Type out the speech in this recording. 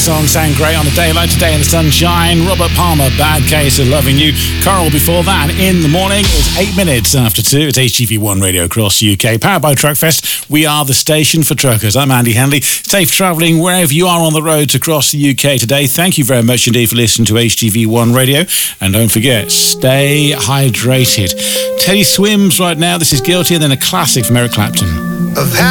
songs sound great on a day like today in the sunshine. Robert Palmer, Bad Case of Loving You. Coral before that, In the Morning. It's 8 minutes after 2. It's HGV1 Radio across the UK. Powered by Truckfest. We are the station for truckers. I'm Andy Hanley. Safe travelling wherever you are on the roads across the UK today. Thank you very much indeed for listening to HGV1 Radio. And don't forget, stay hydrated. Teddy Swims right now. This is Guilty, and then a classic from Eric Clapton.